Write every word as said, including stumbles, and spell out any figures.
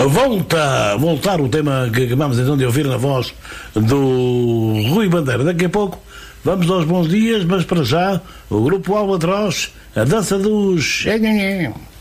Volta, voltar o tema que acabamos então de ouvir na voz do Rui Bandeira. Daqui a pouco vamos aos bons dias, mas para já o grupo Albatroz, a dança dos...